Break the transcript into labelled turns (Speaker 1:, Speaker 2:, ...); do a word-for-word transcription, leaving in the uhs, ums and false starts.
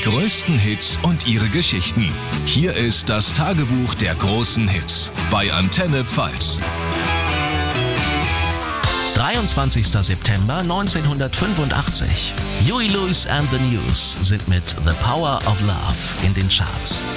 Speaker 1: größten Hits und ihre Geschichten. Hier ist das Tagebuch der großen Hits bei Antenne Pfalz.
Speaker 2: dreiundzwanzigster September neunzehnhundertfünfundachtzig. Huey Lewis and the News sind mit The Power of Love in den Charts.